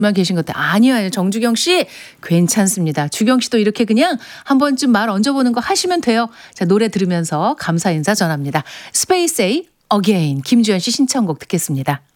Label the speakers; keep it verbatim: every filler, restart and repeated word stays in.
Speaker 1: 만 계신 것도 아니요, 아니요. 정주경 씨 괜찮습니다. 주경 씨도 이렇게 그냥 한 번쯤 말 얹어보는 거 하시면 돼요. 자, 노래 들으면서 감사 인사 전합니다. 스페이스 A Again 김주현 씨 신청곡 듣겠습니다.